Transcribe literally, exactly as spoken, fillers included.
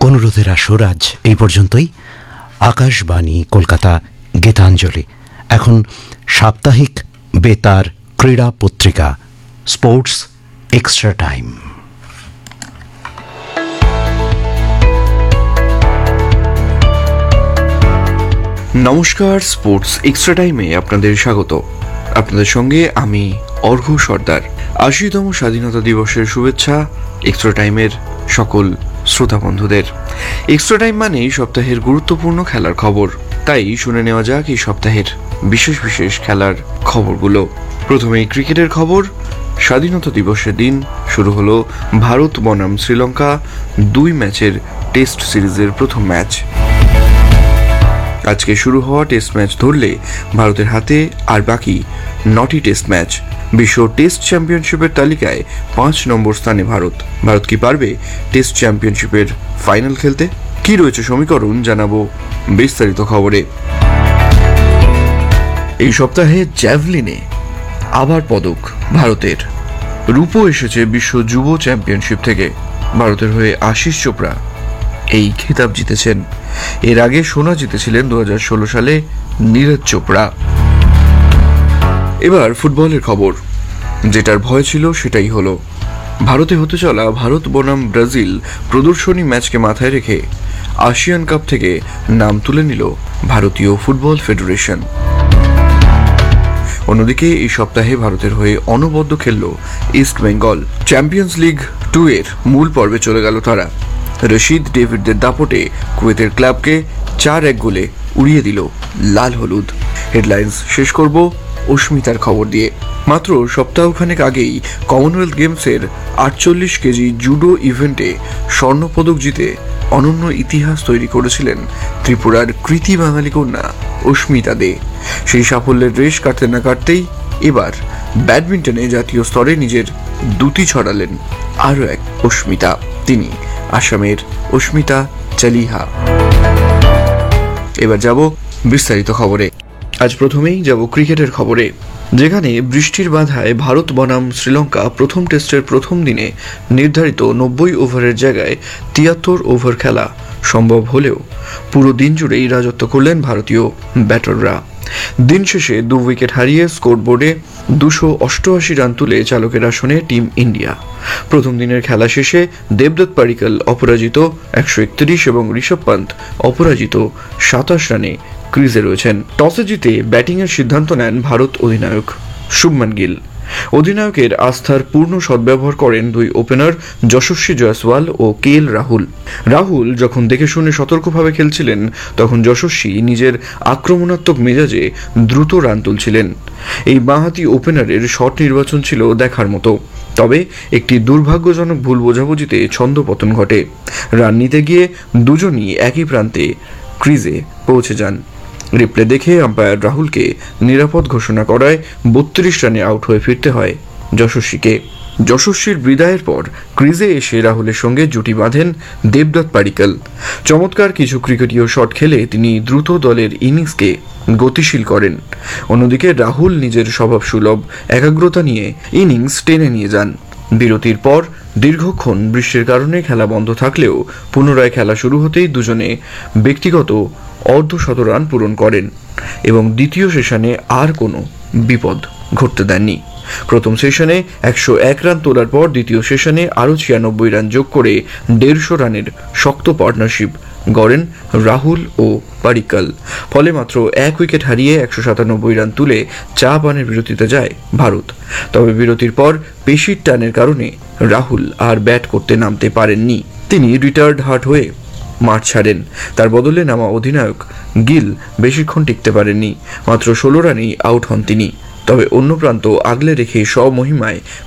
অনুরোধের আসর আজ এই পর্যন্তই। আকাশবাণী কলকাতা গীতাঞ্জলি এখন সাপ্তাহিক বেতার ক্রীড়া পত্রিকা স্পোর্টস এক্সট্রা টাইম। নমস্কার, স্পোর্টস এক্সট্রা টাইমে আপনাদের স্বাগত। আপনাদের সঙ্গে আমি অর্ঘ্য সর্দার। আশিতম স্বাধীনতা দিবসের শুভেচ্ছা এক্সট্রা টাইমের সকল শ্রোতা বন্ধুদের। এক্সট্রা টাইম মানেই সপ্তাহের গুরুত্বপূর্ণ খেলার খবর, তাই শুনে নেওয়া যাক এই সপ্তাহের বিশেষ বিশেষ খেলার খবরগুলো। প্রথমেই ক্রিকেটের খবর। স্বাধীনতা দিবসের দিন শুরু হলো ভারত বনাম শ্রীলঙ্কা দুই ম্যাচের টেস্ট সিরিজের প্রথম ম্যাচ। আজকে শুরু হওয়া টেস্ট ম্যাচ ধরলে ভারতের হাতে আর বাকি নটি টেস্ট ম্যাচ। বিশ্ব টেস্ট চ্যাম্পিয়নশিপের তালিকায় পাঁচ নম্বর স্থানে ভারত। ভারত কি পারবে টেস্ট চ্যাম্পিয়নশিপের ফাইনাল খেলতে? কি রয়েছে সমীকরণ জানাবো বিস্তারিত খবরে। এই সপ্তাহে জ্যাভলিনে আবার পদক ভারতের। রূপো এসেছে বিশ্ব যুব চ্যাম্পিয়নশিপ থেকে। ভারতের হয়ে আশিস চোপড়া এই খেতাব জিতেছেন। এর আগে সোনা জিতেছিলেন দু হাজার ষোলো সালে নীরজ চোপড়া। এবার ফুটবলের খবর। যেটার ভয় ছিল সেটাই হলো। ভারতে হতে চলা ভারত বনাম ব্রাজিল প্রদর্শনী ম্যাচকে মাথায় রেখে আসিয়ান কাপ থেকে নাম তুলে নিল ভারতীয় ফুটবল ফেডারেশন। অন্যদিকে এই সপ্তাহে ভারতের হয়ে অনবদ্য খেলল east Bengal. Champions league two এর মূল পর্বে চলে গেল তারা। রশিদ ডেভিডদের দাপটে কুয়েতের ক্লাবকে চার এক গোলে উড়িয়ে দিল লাল হলুদ। হেডলাইন্স শেষ করব অস্মিতার খবর দিয়ে। মাত্র সপ্তাহখানেক আগেই কমনওয়েলথ গেমসের আটচল্লিশ কেজি জুডো ইভেন্টে স্বর্ণপদক জিতে অনন্য ইতিহাস তৈরি করেছিলেন ত্রিপুরার কৃতি বাঙালি কন্যা অস্মিতা দে। সেই সাফল্যের রেশ কাটতে না কাটতেই এবার ব্যাডমিন্টনে জাতীয় স্তরে নিজের দুটি ছড়ালেন আরও এক অস্মিতা। তিনি আসামের অস্মিতা চালিহা। এবার যাব বিস্তারিত খবরে। আজ প্রথমেই যাব ক্রিকেটের খবরে, যেখানে বৃষ্টির বাধায় ভারত বনাম শ্রীলঙ্কা প্রথম টেস্টের প্রথম দিনে নির্ধারিত নব্বই ওভারের জায়গায় তিয়াত্তর ওভার খেলা সম্ভব হলেও পুরো দিন জুড়েই রাজত্ব করলেন ভারতীয় ব্যাটাররা। দিন শেষে দু উইকেট হারিয়ে স্কোরবোর্ডে দুশো অষ্টআশি রান তুলে চালকের আসনে টিম ইন্ডিয়া। প্রথম দিনের খেলা শেষে দেবদত্ত পাডিক্কল অপরাজিত একশো একত্রিশ এবং ঋষভ পান্ত অপরাজিত সাতাশ রানে ক্রিজে রয়েছেন। টসে জিতে ব্যাটিংয়ের সিদ্ধান্ত নেন ভারত অধিনায়ক শুভমান গিল। অধিনায়কের আস্থার পূর্ণ সদ্ব্যবহার করেন দুই ওপেনার যশস্বী জয়সওয়াল ও কে এল রাহুল। রাহুল যখন দেখে শুনে সতর্কভাবে খেলছিলেন, তখন যশস্বী নিজের আক্রমণাত্মক মেজাজে দ্রুত রান তুলছিলেন। এই বাঁহাতি ওপেনারের শট নির্বাচন ছিল দেখার মতো, তবে একটি দুর্ভাগ্যজনক ভুল বোঝাবুঝিতে ছন্দপতন ঘটে। রান নিতে গিয়ে দুজনই একই প্রান্তে ক্রিজে পৌঁছে যান। রিপ্লে দেখে আম্পায়ার রাহুলকে নিরাপদ ঘোষণা করায় বত্রিশ রানে আউট হয়ে ফিরতে হয় যশস্বীকে। যশস্বীর বিদায়ের পর ক্রিজে এসে রাহুলের সঙ্গে জুটি বাঁধেন দেবদত্ত পাডিক্কল। চমৎকার কিছু ক্রিকেটীয় শট খেলে তিনি দ্রুত দলের ইনিংসকে গতিশীল করেন। অন্যদিকে রাহুল নিজের স্বভাবসুলভ একাগ্রতা নিয়ে ইনিংস টেনে নিয়ে যান। বিরতির পর দীর্ঘক্ষণ বৃষ্টির কারণে খেলা বন্ধ থাকলেও পুনরায় খেলা শুরু হতেই দুজনে ব্যক্তিগত অর্ধশত রান পূরণ করেন এবং দ্বিতীয় সেশনে আর কোনো বিপদ ঘটতে দেননি। প্রথম সেশনে একশো এক রান তোলার পর দ্বিতীয় সেশনে আরও ছিয়ানব্বই রান যোগ করে দেড়শো রানের শক্ত পার্টনারশিপ গড়েন রাহুল ও পাডিক্কল। ফলে মাত্র এক উইকেট হারিয়ে একশো সাতানব্বই রান তুলে চা পানের বিরতিতে যায় ভারত। তবে বিরতির পর পেশির টানের কারণে রাহুল আর ব্যাট করতে নামতে পারেননি। তিনি রিটায়ার্ড হার্ট হয়ে মাঠ ছাড়েন। তার বদলে নামা অধিনায়ক গিল বেশিক্ষণ টিকতে পারেননি। মাত্র ষোলো রানেই আউট হন তিনি। তবে অন্য প্রান্ত আগলে রেখে স্বমহিমায়